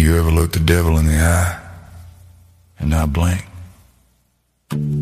You ever look the devil in the eye and not blink?